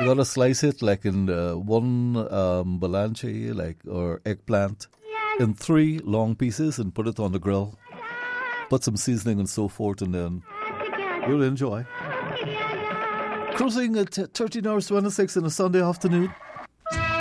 You gotta slice it like in one balanche, or eggplant, in 3 long pieces and put it on the grill. Put some seasoning and so forth, and then you'll enjoy. Cruising at 13 hours 26 on a Sunday afternoon.